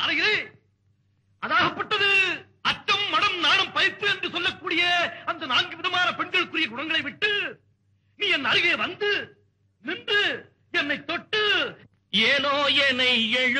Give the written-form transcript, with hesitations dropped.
சாலையிலே அதாகப்பட்டது அச்சம் மடம் நாணம் பயப்பு என்று சொல்லக்கூடிய அந்த 4 விதமான பெண்களுக்குரிய குணங்களை விட்டு நீ என் அருகே வந்து நின்று என்னை தொட்டு ஏனோ என்னை எழு